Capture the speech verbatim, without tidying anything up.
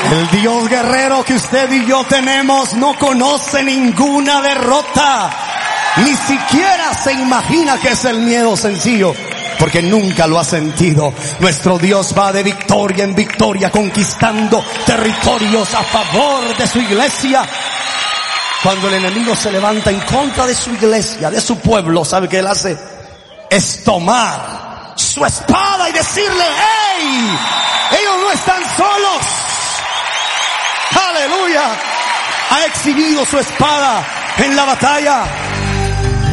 El Dios guerrero que usted y yo tenemos no conoce ninguna derrota. Ni siquiera se imagina que es el miedo sencillo, porque nunca lo ha sentido. Nuestro Dios va de victoria en victoria, conquistando territorios a favor de su iglesia. Cuando el enemigo se levanta en contra de su iglesia, de su pueblo, ¿sabe qué él hace? Es tomar su espada y decirle: ¡hey! Ellos no están solos. ¡Aleluya! Ha exhibido su espada en la batalla.